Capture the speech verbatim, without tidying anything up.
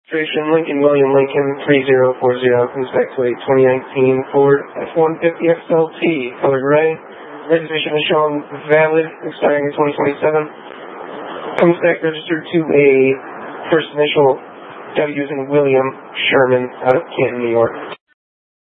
Registration Lincoln William Lincoln three zero four zero comes back to a twenty nineteen Ford F one fifty X L T, color gray. Registration is shown valid, expiring in twenty twenty-seven. Comes back registered to a first initial W as in William Sherman out of Canton, New York.